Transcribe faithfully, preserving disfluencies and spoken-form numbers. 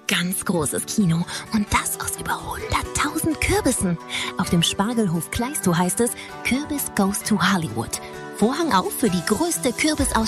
ganz großes Kino und das aus über hunderttausend Kürbissen. Auf dem Spargelhof Kleistow heißt es, Kürbis goes to Hollywood. Vorhang auf für die größte Kürbisausstellung